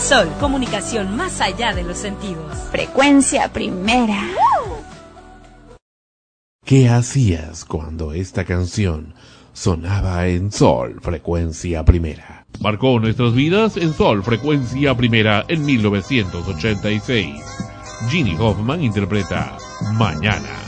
Sol, comunicación más allá de los sentidos. Frecuencia Primera. ¿Qué hacías cuando esta canción sonaba en Sol, Frecuencia Primera? Marcó nuestras vidas en Sol, Frecuencia Primera en 1986. Ginny Hoffman interpreta Mañana.